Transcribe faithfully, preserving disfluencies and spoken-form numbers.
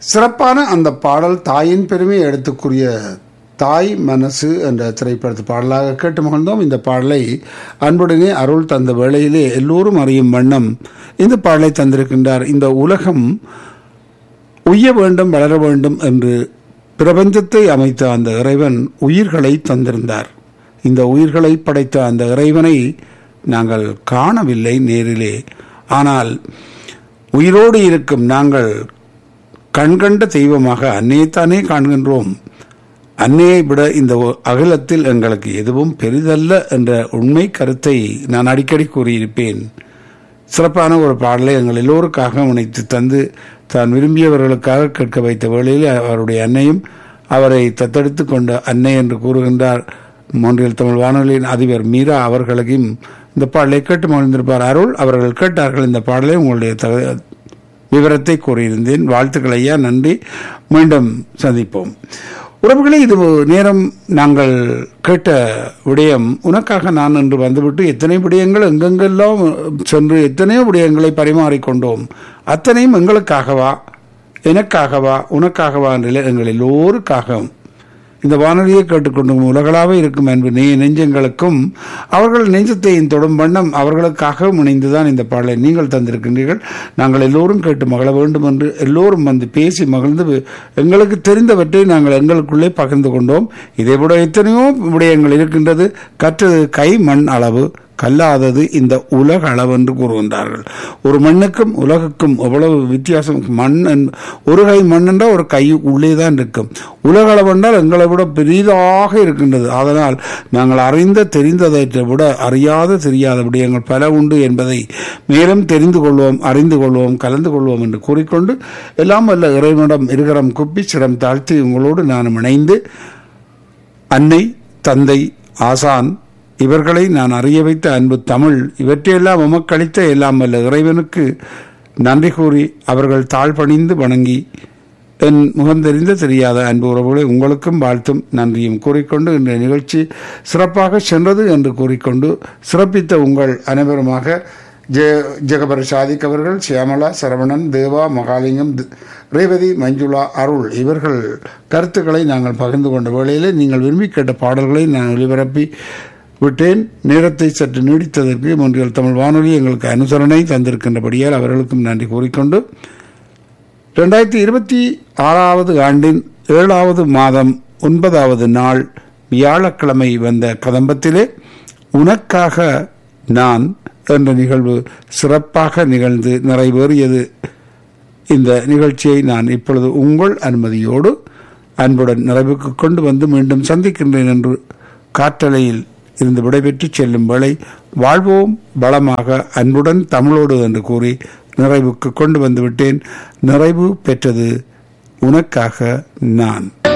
சிறப்பான அந்த பாடல் தாயின் பெருமையை எடுத்துக்குரிய தாய் மனசு என்ற திரைப்படத்து பாடலாக கேட்டு மகிழ்ந்தோம். இந்த பாடலை அன்புடனே அருள் தந்த வேளையிலே எல்லோரும் அறியும் வண்ணம் இந்த பாடலை தந்திருக்கின்றார். இந்த உலகம் உய்ய வேண்டும், வளர வேண்டும் என்று பிரபஞ்சத்தை அமைத்த அந்த இறைவன் உயிர்களை தந்திருந்தார். இந்த உயிர்களை படைத்த அந்த இறைவனை நாங்கள் காணவில்லை நேரிலே. ஆனால் உயிரோடு இருக்கும் நாங்கள் கண்கண்ட தெய்வமாக அன்னையைத்தானே காண்கின்றோம். அன்னையை விட இந்த அகிலத்தில் எங்களுக்கு எதுவும் பெரிதல்ல என்ற உண்மை கருத்தை நான் அடிக்கடி கூறியிருப்பேன். சிறப்பான ஒரு பாடலை எங்கள் எல்லோருக்காக உணைத்து தந்து தான் விரும்பியவர்களுக்காக கேட்க வைத்த வேளையில் அவருடைய அன்னையும் அவரை தத்தெடுத்து கொண்ட அன்னை என்று கூறுகின்றார். மொன்றியல் தமிழ் வானொலியின் அதிபர் மீரா அவர்களையும் இந்த பாடலை கேட்டு மகிழ்ந்திருப்பார். அருள் அவர்கள் கேட்டார்கள் இந்த பாடலை. உங்களுடைய விவரத்தை கூறியிருந்தேன். வாழ்த்துக்கள் ஐயா, நன்றி. மீண்டும் சந்திப்போம் உறவுகளே. இது நேரம் நாங்கள் கேட்ட விடயம் உனக்காக நான் என்று வந்துவிட்டு எத்தனை விடயங்கள் எங்கெங்கெல்லாம் சென்று எத்தனையோ விடயங்களை பரிமாறிக்கொண்டோம். அத்தனையும் எங்களுக்காகவா, எனக்காகவா, உனக்காகவா என்ற எங்கள் எல்லோருக்காகவும் இந்த வானொலியை கேட்டுக்கொண்டும் உலகளாக இருக்கும் அன்பு நெ நெஞ்சங்களுக்கும் அவர்கள் நெஞ்சத்தையும் தொடும் வண்ணம் அவர்களுக்காக இணைந்துதான் இந்த பாடலை நீங்கள் தந்திருக்கின்றீர்கள். நாங்கள் எல்லோரும் கேட்டு மகிழ வேண்டும் என்று எல்லோரும் வந்து பேசி மகிழ்ந்து எங்களுக்கு தெரிந்தவற்றை நாங்கள் எங்களுக்குள்ளே பகிர்ந்து கொண்டோம். இதைவிட எத்தனையோ விடயங்கள் இருக்கின்றது. கற்றது கை மண் அளவு, கல்லாதது இந்த உலக அளவு என்று கூறுகின்றார்கள். ஒரு மண்ணுக்கும் உலகுக்கும் எவ்வளவு வித்தியாசம். மண் ஒரு கை மண் என்றால் ஒரு கை உள்ளே தான் இருக்கும். உலக அளவு என்றால் எங்களை விட பெரிதாக இருக்கின்றது. அதனால் நாங்கள் அறிந்த தெரிந்ததை விட அறியாத தெரியாத விடயங்கள் பல உண்டு என்பதை மேலும் தெரிந்து கொள்வோம், அறிந்து கொள்வோம், கலந்து கொள்வோம் என்று கூறிக்கொண்டு எல்லாம் வல்ல இறைவனிடம் இருகரம் குப்பி சிரம் தாழ்த்தி உங்களோடு நானும் இணைந்து அன்னை, தந்தை, ஆசான் இவர்களை நான் அறிய வைத்த அன்பு தமிழ் இவற்றையெல்லாம் உமக்களித்த எல்லாம் வல்ல இறைவனுக்கு நன்றி கூறி அவர்கள் தாழ்பணிந்து வணங்கி என் முகந்தெறிந்த தெரியாத அன்பு உறவுகளை உங்களுக்கும் வாழ்த்தும் நன்றியும் கூறிக்கொண்டு இந்த நிகழ்ச்சி சிறப்பாக சென்றது என்று கூறிக்கொண்டு சிறப்பித்த உங்கள் அனைவருமாக ஜெ ஜெகபர் சாதிக் அவர்கள், சியாமலா, சரவணன், தேவா, மகாலிங்கம், ரேவதி, மஞ்சுளா, அருள் இவர்கள் கருத்துக்களை நாங்கள் பகிர்ந்து கொண்ட வேளையிலே நீங்கள் விரும்பி கேட்ட பாடல்களை நான் ஒளிபரப்பி விட்டேன். நேரத்தை சற்று நீடித்ததற்கு மொன்றியல் தமிழ் வானொலி எங்களுக்கு அனுசரணை தந்திருக்கின்றபடியால் அவர்களுக்கும் நன்றி கூறிக்கொண்டு இரண்டாயிரத்தி இருபத்தி ஆறாவது ஆண்டின் ஏழாவது மாதம் ஒன்பதாவது நாள் வியாழக்கிழமை வந்த கதம்பத்திலே உனக்காக நான் என்ற நிகழ்வு சிறப்பாக நிகழ்ந்து நிறைவேறியது. இந்த நிகழ்ச்சியை நான் இப்பொழுது உங்கள் அனுமதியோடு அன்புடன் நிறைவுக்கு கொண்டு வந்து மீண்டும் சந்திக்கின்றேன் என்று காற்றலையில் இருந்து விடைபெற்று செல்லும் வேளை வாழ்வோம் வளமாக அன்புடன் தமிழோடு என்று கூறி நிறைவுக்கு கொண்டு வந்து விட்டேன். நிறைவு பெற்றது உனக்காக நான்.